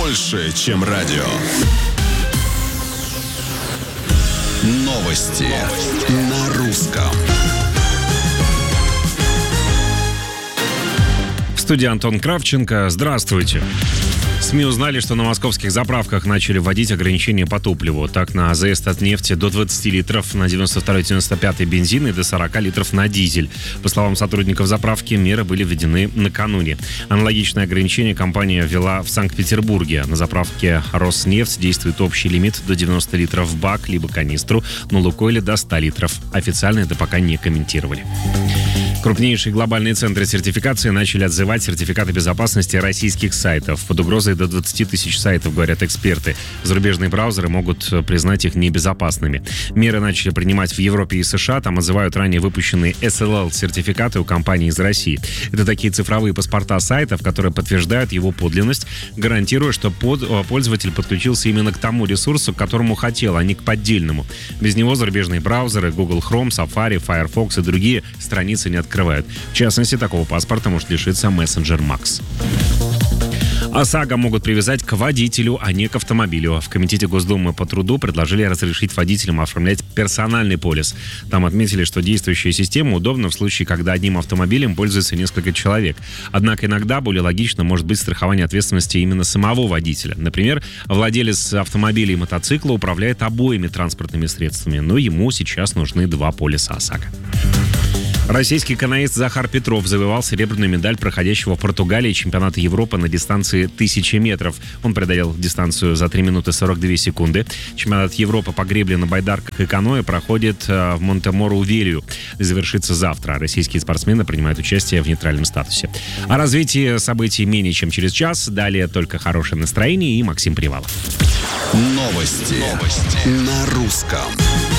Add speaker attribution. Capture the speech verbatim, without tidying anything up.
Speaker 1: больше, чем радио. Новости, Новости. На русском.
Speaker 2: В студии Антон Кравченко. Здравствуйте. СМИ узнали, что на московских заправках начали вводить ограничения по топливу. Так, на АЗС Татнефти до двадцати литров на девяносто второй девяносто пятый бензин и до сорока литров на дизель. По словам сотрудников заправки, меры были введены накануне. Аналогичное ограничение компания ввела в Санкт-Петербурге. На заправке Роснефть действует общий лимит до девяноста литров в бак, либо канистру, но Лукойле до ста литров. Официально это пока не комментировали. Крупнейшие глобальные центры сертификации начали отзывать сертификаты безопасности российских сайтов. Под угрозой до двадцати тысяч сайтов, говорят эксперты. Зарубежные браузеры могут признать их небезопасными. Меры начали принимать в Европе и США. Там отзывают ранее выпущенные эс эл эл-сертификаты у компаний из России. Это такие цифровые паспорта сайтов, которые подтверждают его подлинность, гарантируя, что под, пользователь подключился именно к тому ресурсу, к которому хотел, а не к поддельному. Без него зарубежные браузеры Google Chrome, Safari, Firefox и другие страницы не открывают. В частности, такого паспорта может лишиться мессенджер Макс. ОСАГО могут привязать к водителю, а не к автомобилю. В Комитете Госдумы по труду предложили разрешить водителям оформлять персональный полис. Там отметили, что действующая система удобна в случае, когда одним автомобилем пользуется несколько человек. Однако иногда более логично может быть страхование ответственности именно самого водителя. Например, владелец автомобиля и мотоцикла управляет обоими транспортными средствами, но ему сейчас нужны два полиса ОСАГО. Российский каноэист Захар Петров завоевал серебряную медаль проходящего в Португалии чемпионата Европы на дистанции тысяча метров. Он преодолел дистанцию за три минуты сорок две секунды. Чемпионат Европы по гребле на байдарках и каноэ проходит в Монтеморо-Велью и завершится завтра. Российские спортсмены принимают участие в нейтральном статусе. О развитии событий менее чем через час. Далее только хорошее настроение и Максим Привалов.
Speaker 1: Новости, Новости. На русском.